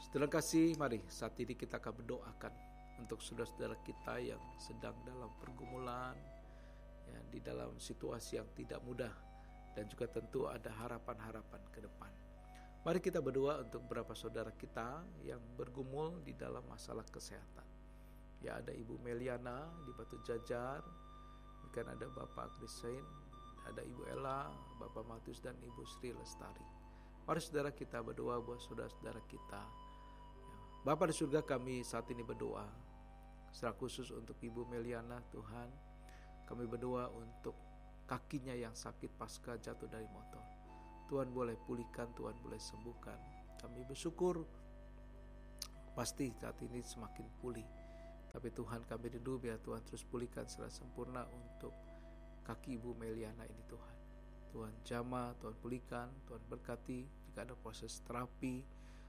Saudara kasih, mari saat ini kita akan berdoakan untuk saudara-saudara kita yang sedang dalam pergumulan, ya, di dalam situasi yang tidak mudah, dan juga tentu ada harapan-harapan ke depan. Mari kita berdoa untuk beberapa saudara kita yang bergumul di dalam masalah kesehatan. Ya, ada Ibu Meliana di Batu Jajar, kan ada Bapak Krisain, ada Ibu Ella, Bapak Matius, dan Ibu Sri Lestari. Mari saudara kita berdoa buat saudara-saudara kita. Bapa di surga, kami saat ini berdoa secara khusus untuk Ibu Meliana. Tuhan, kami berdoa untuk kakinya yang sakit pasca jatuh dari motor. Tuhan boleh pulihkan, Tuhan boleh sembuhkan. Kami bersyukur pasti saat ini semakin pulih. Tapi Tuhan, kami rindu biar Tuhan terus pulihkan secara sempurna untuk kaki Ibu Meliana ini. Tuhan jamah, Tuhan pulihkan, Tuhan berkati. Jika ada proses terapi,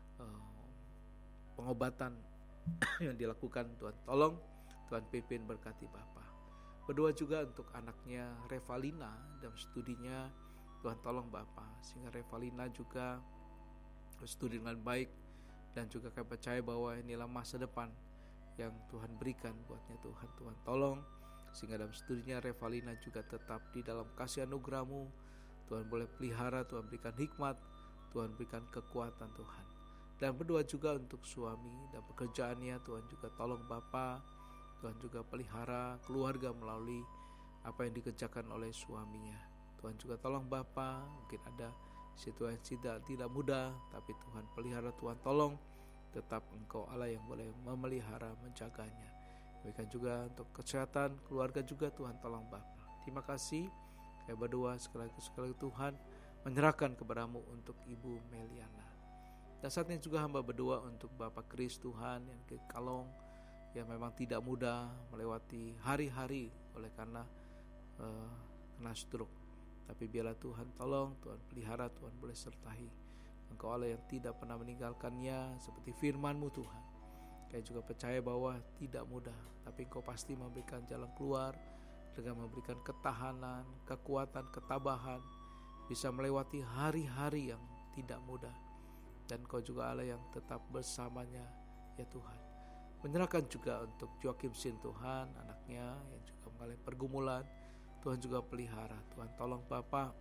pengobatan yang dilakukan, Tuhan tolong, Tuhan pimpin, berkati Bapa. Berdoa juga untuk anaknya Revalina dalam studinya. Tuhan tolong Bapa, sehingga Revalina juga studi dengan baik, dan juga kami percaya bahwa inilah masa depan yang Tuhan berikan buatnya. Tuhan tolong, sehingga dalam studinya Revalina juga tetap di dalam kasih anugerah-Mu. Tuhan boleh pelihara, Tuhan berikan hikmat, Tuhan berikan kekuatan Tuhan. Dan berdoa juga untuk suami dan pekerjaannya. Tuhan juga tolong Bapa, Tuhan juga pelihara keluarga melalui apa yang dikerjakan oleh suaminya. Tuhan juga tolong Bapa, mungkin ada situasi tidak mudah, tapi Tuhan pelihara, Tuhan tolong, tetap Engkau Allah yang boleh memelihara, menjaganya. Demikian juga untuk kesehatan keluarga juga, Tuhan tolong Bapa. Terima kasih. Saya berdoa sekali lagi Tuhan menyerahkan kepada-Mu untuk Ibu Meliana. Dan saat ini juga hamba berdoa untuk Bapak Kris, Tuhan, yang ke Kalong, yang memang tidak mudah melewati hari-hari oleh karena kena stroke. Tapi biarlah Tuhan tolong, Tuhan pelihara, Tuhan boleh sertai. Engkau Allah yang tidak pernah meninggalkannya, seperti firman-Mu Tuhan. Saya juga percaya bahwa tidak mudah, tapi Engkau pasti memberikan jalan keluar dengan memberikan ketahanan, kekuatan, ketabahan, bisa melewati hari-hari yang tidak mudah. Dan Kau juga Allah yang tetap bersamanya, ya Tuhan. Menyerahkan juga untuk Joakim Sin, Tuhan, anaknya yang juga mengalami pergumulan. Tuhan juga pelihara, Tuhan tolong Bapa.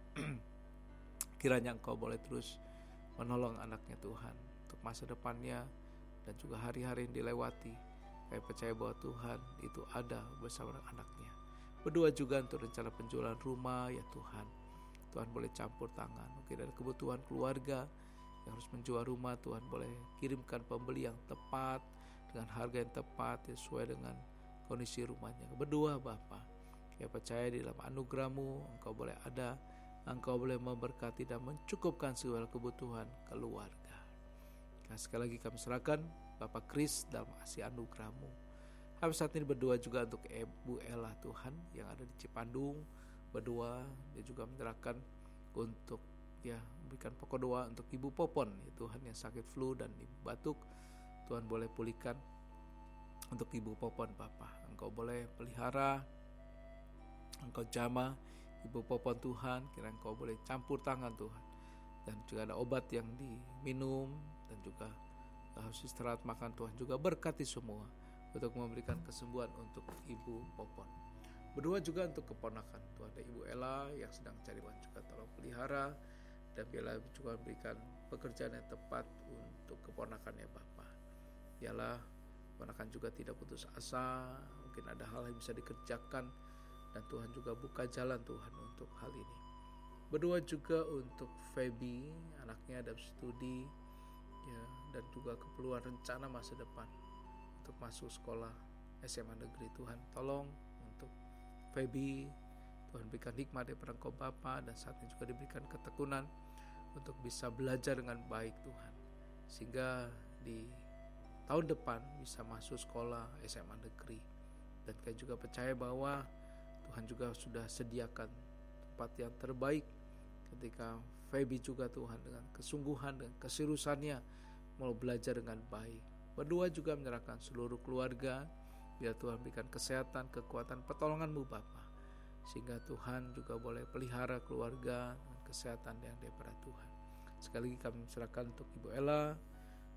Kiranya Engkau boleh terus menolong anaknya Tuhan, untuk masa depannya dan juga hari-hari yang dilewati. Saya percaya bahwa Tuhan itu ada bersama dengan anaknya. Berdoa juga untuk rencana penjualan rumah, ya Tuhan. Tuhan boleh campur tangan. Mungkin ada kebutuhan keluarga yang harus menjual rumah, Tuhan boleh kirimkan pembeli yang tepat dengan harga yang tepat sesuai dengan kondisi rumahnya. Berdoa Bapa, saya percaya di dalam anugerah-Mu Engkau boleh ada, Engkau boleh memberkati dan mencukupkan segala kebutuhan keluarga. Nah, sekali lagi kami serahkan Bapak Kris dalam kasih anugerah-Mu. Kami saat ini berdoa juga untuk Ibu Ella, Tuhan, yang ada di Cipandung. Berdoa, dia juga menyerahkan untuk berikan pokok doa untuk Ibu Popon, ya Tuhan, yang sakit flu dan Ibu batuk. Tuhan boleh pulihkan untuk Ibu Popon, Bapa. Engkau boleh pelihara, Engkau jamah Ibu Popon, Tuhan. Kira Engkau boleh campur tangan, Tuhan. Dan juga ada obat yang diminum, dan juga harus istirahat makan. Tuhan juga berkati semua untuk memberikan kesembuhan untuk Ibu Popon. Berdoa juga untuk keponakan. Tuhan, ada Ibu Ella yang sedang cari uang, juga tolong pelihara. Dan biarlah juga berikan pekerjaan yang tepat untuk keponakannya Bapa. Biarlah keponakan juga tidak putus asa. Mungkin ada hal yang bisa dikerjakan, dan Tuhan juga buka jalan, Tuhan, untuk hal ini. Berdoa juga untuk Feby, anaknya dalam studi, ya, dan juga keperluan rencana masa depan untuk masuk sekolah SMA negeri. Tuhan tolong untuk Feby, Tuhan berikan hikmat daripada Engkau Bapa, dan saat ini juga diberikan ketekunan untuk bisa belajar dengan baik, Tuhan, sehingga di tahun depan bisa masuk sekolah SMA negeri. Dan kita juga percaya bahwa Tuhan juga sudah sediakan tempat yang terbaik ketika Feby juga, Tuhan, dengan kesungguhan dan keseriusannya mau belajar dengan baik. Berdoa juga menyerahkan seluruh keluarga, biar Tuhan berikan kesehatan, kekuatan, pertolongan-Mu Bapa, sehingga Tuhan juga boleh pelihara keluarga dengan kesehatan yang daripada Tuhan. Sekali lagi kami serahkan untuk Ibu Ella,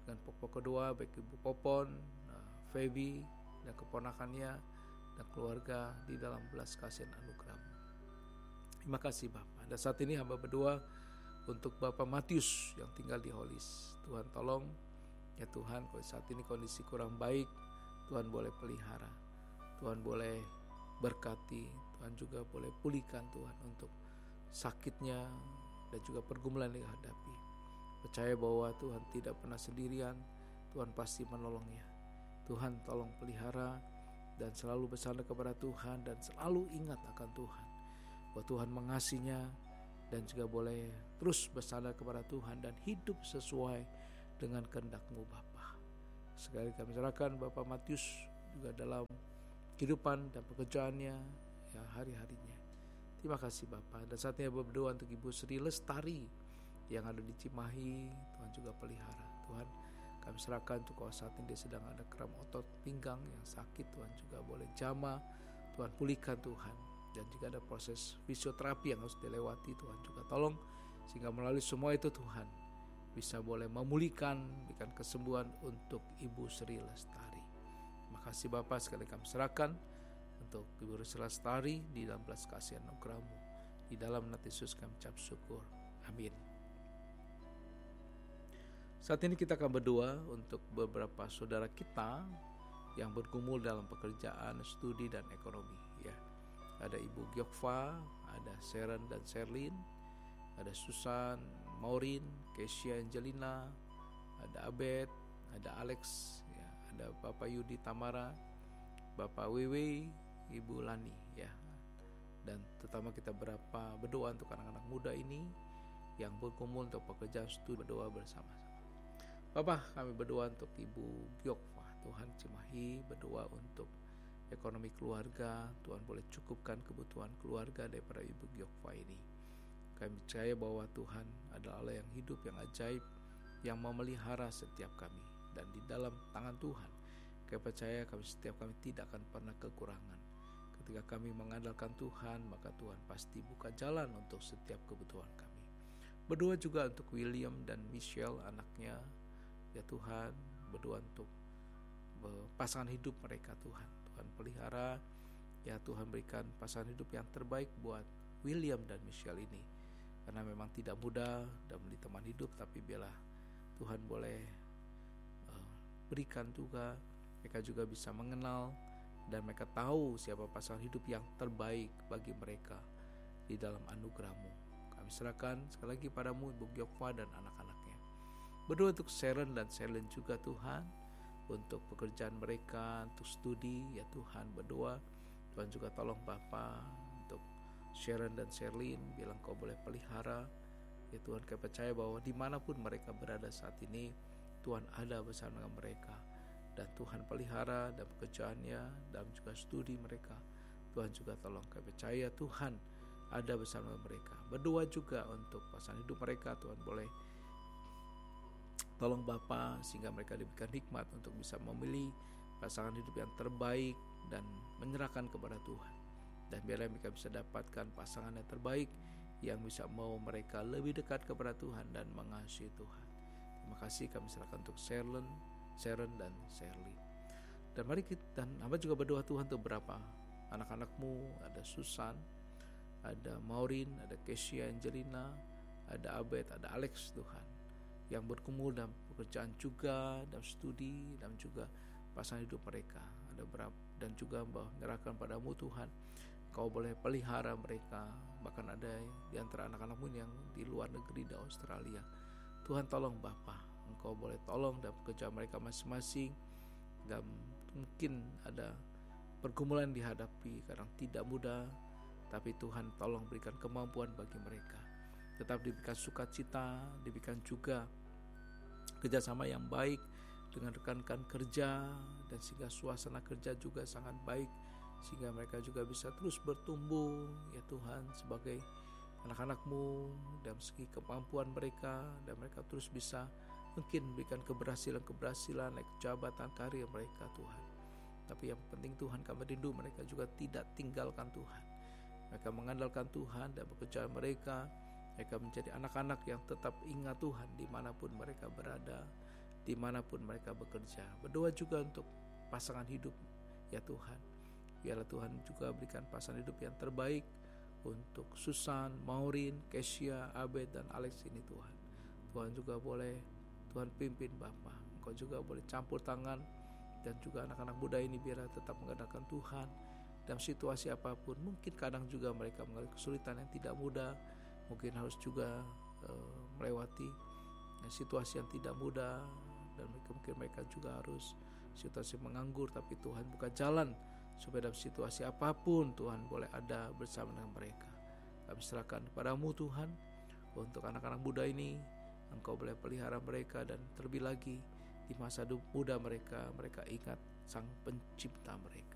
dengan pokok kedua, baik Ibu Popon, Feby, dan keponakannya, dan keluarga di dalam belas kasihan anugerah-Mu. Terima kasih Bapa. Dan saat ini hamba berdoa untuk Bapak Matius yang tinggal di Holis. Tuhan tolong, ya Tuhan, kalau saat ini kondisi kurang baik, Tuhan boleh pelihara, Tuhan boleh berkati, Tuhan juga boleh pulihkan Tuhan untuk sakitnya dan juga pergumulan yang dihadapi. Percaya bahwa Tuhan tidak pernah sendirian, Tuhan pasti menolongnya. Tuhan tolong pelihara dan selalu bersandar kepada Tuhan dan selalu ingat akan Tuhan, bahwa Tuhan mengasihinya dan juga boleh terus bersandar kepada Tuhan dan hidup sesuai dengan kehendak-Mu Bapa. Sekali kami serahkan Bapak Matius juga dalam kehidupan dan pekerjaannya ya hari-harinya. Terima kasih Bapak. Dan saatnya berdoa untuk Ibu Sri Lestari yang ada di Cimahi, Tuhan juga pelihara. Tuhan, kami serahkan untuk kalau saat ini dia sedang ada kram otot pinggang yang sakit, Tuhan juga boleh jamah, Tuhan pulihkan Tuhan. Dan jika ada proses fisioterapi yang harus dilewati, Tuhan juga tolong, sehingga melalui semua itu Tuhan bisa boleh memulihkan, berikan kesembuhan untuk Ibu Sri Lestari. Terima kasih Bapak, sekali kami serahkan untuk Ibu Sri Lestari di dalam belas kasihan anugerah-Mu. Di dalam nama Yesus kami ucap syukur. Amin. Saat ini kita akan berdoa untuk beberapa saudara kita yang bergumul dalam pekerjaan, studi, dan ekonomi. Ya, ada Ibu Gyokfa, ada Sharon dan Sherlyn, ada Susan, Maureen, Kesia Angelina, ada Abed, ada Alex, ya, ada Bapak Yudi Tamara, Bapak Wewe, Ibu Lani, ya. Dan terutama kita berdoa untuk anak-anak muda ini yang bergumul untuk pekerjaan studi, berdoa bersama-sama. Bapak, kami berdoa untuk Ibu Gyokfa, Tuhan Cimahi, berdoa untuk ekonomi keluarga, Tuhan boleh cukupkan kebutuhan keluarga daripada Ibu Gyokfa ini. Kami percaya bahwa Tuhan adalah Allah yang hidup, yang ajaib, yang memelihara setiap kami. Dan di dalam tangan Tuhan, kami percaya setiap kami tidak akan pernah kekurangan. Ketika kami mengandalkan Tuhan, maka Tuhan pasti buka jalan untuk setiap kebutuhan kami. Berdoa juga untuk William dan Michelle, anaknya. Ya Tuhan, berdoa untuk pasangan hidup mereka Tuhan. Tuhan pelihara, ya Tuhan berikan pasangan hidup yang terbaik buat William dan Michelle ini. Karena memang tidak mudah dan beli teman hidup, tapi biarlah Tuhan boleh berikan juga mereka juga bisa mengenal dan mereka tahu siapa pasangan hidup yang terbaik bagi mereka di dalam anugerah-Mu. Kami serahkan sekali lagi padamu Ibu Gyokfa dan anak-anaknya. Berdoa untuk Sharon dan Sherlyn juga Tuhan, untuk pekerjaan mereka, untuk studi, ya Tuhan berdoa. Tuhan juga tolong Bapa untuk Sharon dan Sherlyn, bilang Kau boleh pelihara. Ya Tuhan, kami percaya bahwa dimanapun mereka berada saat ini, Tuhan ada bersama dengan mereka. Dan Tuhan pelihara dan pekerjaannya, dan juga studi mereka. Tuhan juga tolong, kami percaya Tuhan ada bersama mereka. Berdoa juga untuk pasangan hidup mereka, Tuhan boleh tolong Bapa sehingga mereka diberikan hikmat untuk bisa memilih pasangan hidup yang terbaik dan menyerahkan kepada Tuhan. Dan biarlah mereka bisa dapatkan pasangan yang terbaik yang bisa mau mereka lebih dekat kepada Tuhan dan mengasihi Tuhan. Terima kasih kami serahkan untuk Sharon dan Sherlyn. Dan mari kita, dan hamba juga berdoa Tuhan untuk berapa anak-anak-Mu, ada Susan, ada Maureen, ada Kesia Angelina, ada Abed, ada Alex Tuhan, yang berkumpul dalam pekerjaan juga, dalam studi, dan juga pasangan hidup mereka. Ada berapa, dan juga menyerahkan padamu Tuhan, Kau boleh pelihara mereka. Bahkan ada di antara anak-anakmu yang di luar negeri, di Australia. Tuhan tolong Bapa, Engkau boleh tolong dalam pekerjaan mereka masing-masing. Dan mungkin ada pergumulan dihadapi, kadang tidak mudah, tapi Tuhan tolong berikan kemampuan bagi mereka. Tetap diberikan sukacita, diberikan juga kerjasama yang baik dengan rekan-rekan kerja, dan sehingga suasana kerja juga sangat baik, sehingga mereka juga bisa terus bertumbuh ya Tuhan sebagai anak-anak-Mu dalam segi kemampuan mereka, dan mereka terus bisa mungkin berikan keberhasilan naik jabatan karir mereka Tuhan. Tapi yang penting Tuhan, kami rindu mereka juga tidak tinggalkan Tuhan. Mereka mengandalkan Tuhan dan pekerjaan mereka. Mereka menjadi anak-anak yang tetap ingat Tuhan dimanapun mereka berada. dimanapun mereka bekerja. Berdoa juga untuk pasangan hidup, ya Tuhan. Biarlah Tuhan juga berikan pasangan hidup yang terbaik untuk Susan, Maureen, Kesia, Abed, dan Alex ini Tuhan. Tuhan juga boleh Tuhan pimpin Bapa. Engkau juga boleh campur tangan, dan juga anak-anak muda ini biarlah tetap mengandalkan Tuhan dalam situasi apapun. Mungkin kadang juga mereka mengalami kesulitan yang tidak mudah, mungkin harus juga melewati situasi yang tidak mudah, dan mungkin mereka juga harus situasi menganggur, tapi Tuhan buka jalan supaya dalam situasi apapun Tuhan boleh ada bersama dengan mereka. Kami serahkan kepadamu Tuhan untuk anak-anak muda ini. Engkau boleh pelihara mereka, dan terlebih lagi di masa muda mereka ingat Sang Pencipta mereka.